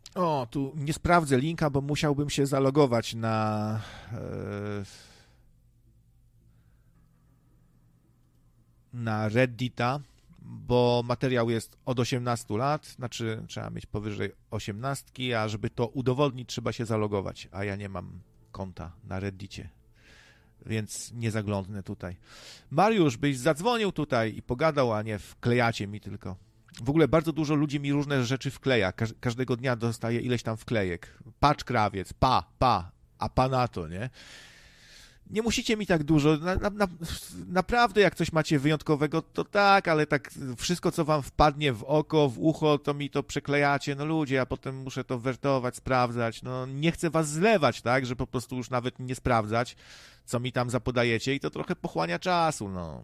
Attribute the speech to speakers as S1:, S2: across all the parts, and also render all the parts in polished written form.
S1: O, tu nie sprawdzę linka, bo musiałbym się zalogować na Reddita, bo materiał jest od 18 lat, znaczy trzeba mieć powyżej 18, a żeby to udowodnić, trzeba się zalogować, a ja nie mam konta na Reddicie, więc nie zaglądnę tutaj. Mariusz, byś zadzwonił tutaj i pogadał, a nie wklejacie mi tylko. W ogóle bardzo dużo ludzi mi różne rzeczy wkleja. Każdego dnia dostaję ileś tam wklejek. Patrz krawiec, a pa na to, nie? Nie musicie mi tak dużo. Naprawdę, jak coś macie wyjątkowego, to tak, ale tak wszystko, co wam wpadnie w oko, w ucho, to mi to przeklejacie. No ludzie, ja potem muszę to wertować, sprawdzać. No nie chcę was zlewać, tak, że po prostu już nawet nie sprawdzać, co mi tam zapodajecie i to trochę pochłania czasu, no.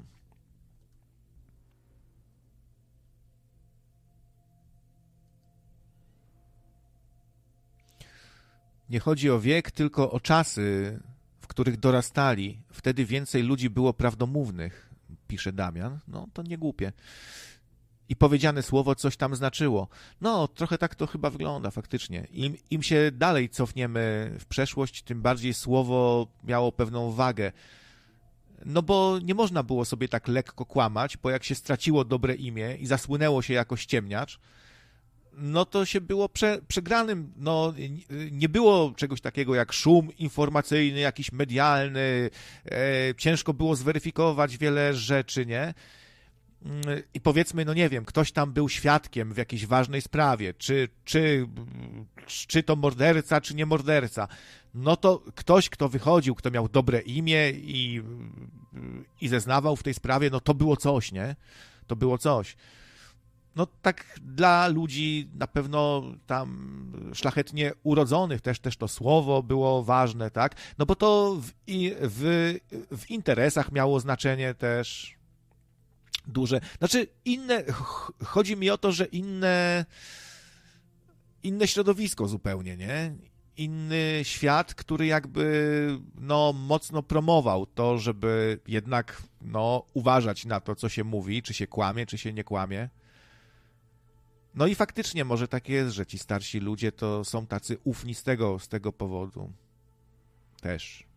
S1: Nie chodzi o wiek, tylko o czasy, w których dorastali. Wtedy więcej ludzi było prawdomównych, pisze Damian. No, to nie głupie. I powiedziane słowo coś tam znaczyło. No, trochę tak to chyba wygląda faktycznie. Im się dalej cofniemy w przeszłość, tym bardziej słowo miało pewną wagę. No bo nie można było sobie tak lekko kłamać, bo jak się straciło dobre imię i zasłynęło się jako ściemniacz, no to się było przegranym. No, nie było czegoś takiego jak szum informacyjny, jakiś medialny, ciężko było zweryfikować wiele rzeczy, nie? I powiedzmy, no nie wiem, ktoś tam był świadkiem w jakiejś ważnej sprawie, czy to morderca, czy nie morderca, no to ktoś, kto wychodził, kto miał dobre imię i zeznawał w tej sprawie, no to było coś, nie? To było coś. No tak dla ludzi na pewno tam szlachetnie urodzonych też to słowo było ważne, tak? No bo to w interesach miało znaczenie też duże. Znaczy chodzi mi o to, że inne środowisko zupełnie, nie? Inny świat, który jakby no mocno promował to, żeby jednak no uważać na to, co się mówi, czy się kłamie, czy się nie kłamie. No i faktycznie może tak jest, że ci starsi ludzie to są tacy ufni z tego powodu też.